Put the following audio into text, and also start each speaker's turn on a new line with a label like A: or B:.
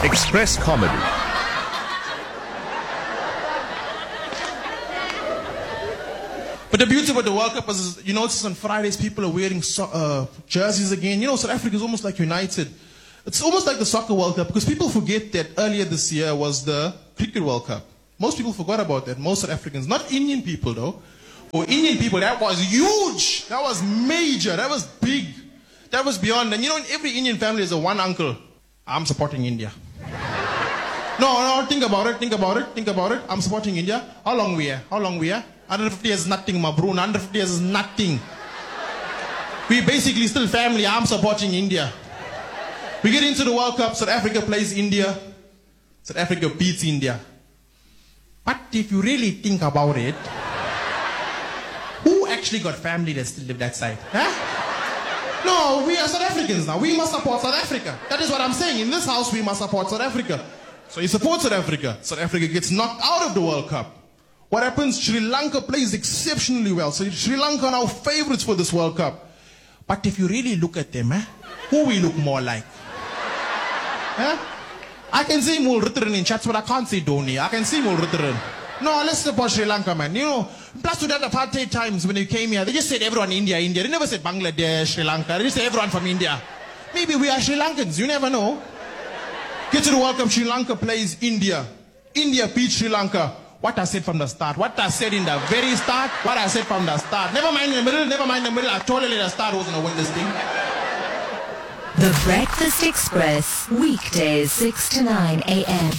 A: Express Comedy.
B: But the beauty about the World Cup is, you notice on Fridays people are wearing jerseys again. You know, South Africa is almost like united. It's almost like the Soccer World Cup because people forget that earlier this year was the Cricket World Cup. Most people forgot about that, most South Africans. Not Indian people though. For Indian people, that was huge. That was major. That was big. That was beyond. And you know, in every Indian family there's a one uncle. I'm supporting India. No, think about it. I'm supporting India. How long we are? 150 years is nothing, my bro. 150 years is nothing. We basically still family. I'm supporting India. We get into the World Cup. South Africa plays India. South Africa beats India. But if you really think about it, who actually got family that still live that side? Huh? No, we are South Africans now. We must support South Africa. That is what I'm saying. In this house, we must support South Africa. So you support South Africa. South Africa gets knocked out of the World Cup. What happens? Sri Lanka plays exceptionally well. So Sri Lanka are now favorites for this World Cup. But if you really look at them, who we look more like? I can see Mulritharan in chats, but I can't see Dhoni. I can see Mulritharan. No, let's support Sri Lanka, man. You know, plus to that apartheid times when they came here, they just said everyone India. They never said Bangladesh, Sri Lanka. They just said everyone from India. Maybe we are Sri Lankans. You never know. Get to the World Cup, Sri Lanka plays India. India beats Sri Lanka. What I said from the start. What I said in the very start. What I said from the start. Never mind in the middle. I told you the start was going to win this thing.
C: The Breakfast Express. Weekdays 6 to 9 a.m.